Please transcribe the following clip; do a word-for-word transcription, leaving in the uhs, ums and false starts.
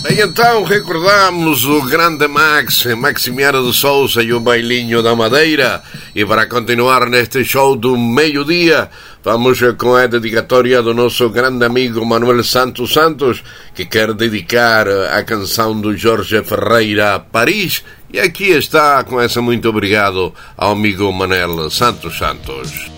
E então recordamos o grande Max, Maximiano de Souza e o Bailinho da Madeira. E para continuar neste show do meio-dia, vamos com a dedicatória do nosso grande amigo Manuel Santos Santos, que quer dedicar a canção do Jorge Ferreira Paris. E aqui está com essa muito obrigado ao amigo Manuel Santos Santos.